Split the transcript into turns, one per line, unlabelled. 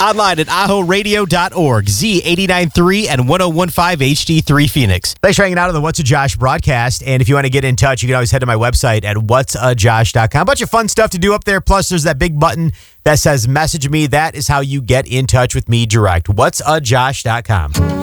Online at ahoradio.org, Z89.3 and 101.5 HD3 Phoenix. Thanks for hanging out on the What's a Josh broadcast. And if you want to get in touch, you can always head to my website at whatsajosh.com. A bunch of fun stuff to do up there. Plus, there's that big button that says message me. That is how you get in touch with me direct. whatsajosh.com.